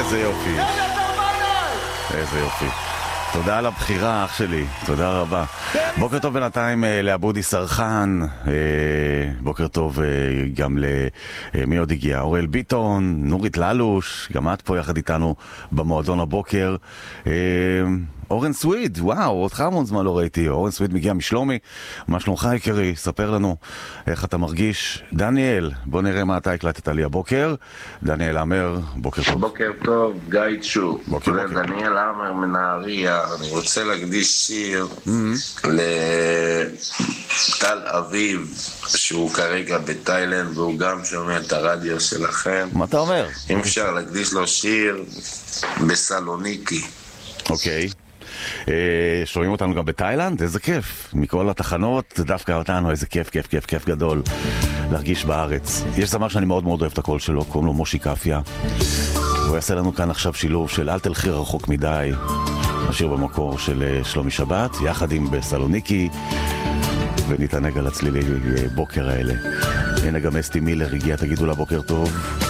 איזה יופי. איזה יופי. תודה על הבחירה, אח שלי. תודה רבה. בוקר טוב בינתיים לאבודי סרחן. בוקר טוב גם למי עוד הגיע? אורל ביטון, נורית ללוש, גם את פה יחד איתנו במועדון הבוקר. אורן סוויד, וואו, אותך המון זמן לא ראיתי. אורן סוויד מגיע משלומי. מה שלומך יקרי? ספר לנו איך אתה מרגיש. דניאל, בוא נראה מה אתה הקלטת לי הבוקר. דניאל אמר, בוקר טוב. בוקר טוב, גיא צ'ו. בוקר בוקר. דניאל אמר מנהריה. אני רוצה להקדיש שיר לטל אביב, שהוא כרגע בתאילנד והוא גם שומע את הרדיו שלכם. מה אתה אומר? אם אפשר להקדיש לו שיר בסלוניקי. אוקיי. שומעים אותנו גם בתאילנד? איזה כיף. מכל התחנות, דווקא אותנו, איזה כיף, כיף, כיף, כיף גדול להרגיש בארץ. יש זמר שאני מאוד מאוד אוהב את הקול שלו, קוראים לו מושי קפיה. הוא יעשה לנו כאן עכשיו שילוב של אל תלכי רחוק מדי, השיר במקור של שלומי שבת, יחד עם בסלוניקי, ונתענג על הצלילי בוקר האלה. הנה גם אסתי מילר הגיע, תגידו לה בוקר טוב.